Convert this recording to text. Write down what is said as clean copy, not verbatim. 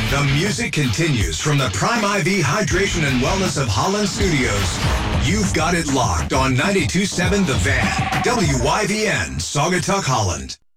The music continues from the Prime IV Hydration and Wellness of Holland Studios. You've got it locked on 92.7 The Van, WYVN, Saugatuck, Holland.